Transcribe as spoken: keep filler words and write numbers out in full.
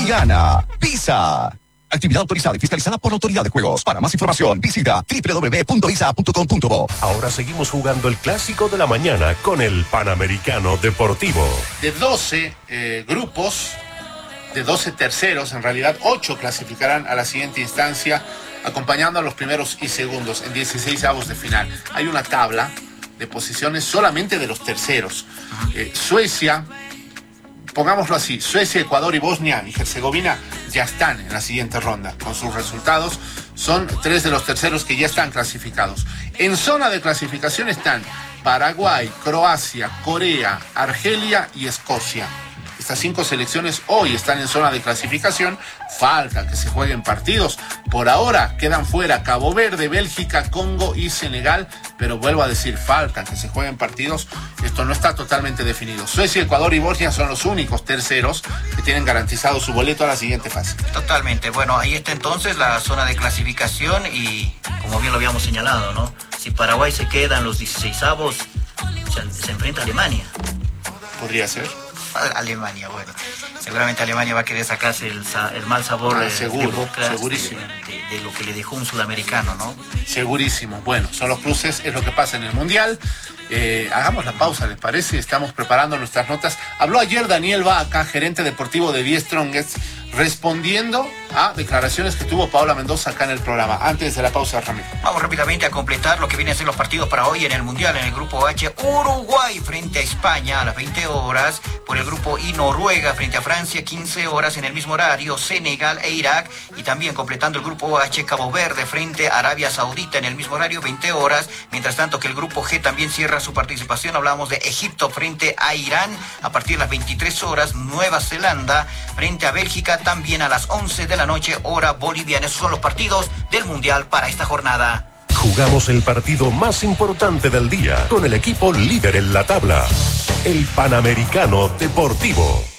gana. Visa. Actividad autorizada y fiscalizada por la Autoridad de Juegos. Para más información, visita doble u doble u doble u punto visa punto com punto bo. Ahora seguimos jugando el clásico de la mañana con el Panamericano Deportivo. De doce eh, grupos, de doce terceros, en realidad ocho clasificarán a la siguiente instancia, acompañando a los primeros y segundos en dieciseisavos de final. Hay una tabla de posiciones solamente de los terceros. Eh, Suecia, pongámoslo así, Suecia, Ecuador y Bosnia y Herzegovina ya están en la siguiente ronda. Con sus resultados son tres de los terceros que ya están clasificados. En zona de clasificación están Paraguay, Croacia, Corea, Argelia y Escocia. Estas cinco selecciones hoy están en zona de clasificación. Falta que se jueguen partidos. Por ahora quedan fuera Cabo Verde, Bélgica, Congo y Senegal. Pero vuelvo a decir, falta que se jueguen partidos. Esto no está totalmente definido. Suecia, Ecuador y Bosnia son los únicos terceros que tienen garantizado su boleto a la siguiente fase. Totalmente. Bueno, ahí está entonces la zona de clasificación y como bien lo habíamos señalado, ¿no? Si Paraguay se queda en los dieciseisavos, se, se enfrenta a Alemania. Podría ser. Alemania, bueno, seguramente Alemania va a querer sacarse el, el mal sabor ah, seguro, de boca segurísimo. De, de, de lo que le dejó un sudamericano, ¿no? Segurísimo. Bueno, son los cruces, es lo que pasa en el Mundial. Eh, hagamos la pausa, ¿les parece? Estamos preparando nuestras notas. Habló ayer Daniel Vaca, gerente deportivo de The Strongest, respondiendo a declaraciones que tuvo Paola Mendoza acá en el programa. Antes de la pausa, Ramiro. Vamos rápidamente a completar lo que vienen a ser los partidos para hoy en el Mundial. En el grupo H, Uruguay frente a España a las veinte horas. Por el grupo I, Noruega frente a Francia, quince horas en el mismo horario. Senegal e Irak. Y también completando el grupo H, Cabo Verde frente a Arabia Saudita en el mismo horario, veinte horas. Mientras tanto que el grupo G también cierra su participación. Hablamos de Egipto frente a Irán a partir de las veintitrés horas. Nueva Zelanda frente a Bélgica también a las once de la noche, hora boliviana. Esos son los partidos del Mundial para esta jornada. Jugamos el partido más importante del día con el equipo líder en la tabla, el Panamericano Deportivo.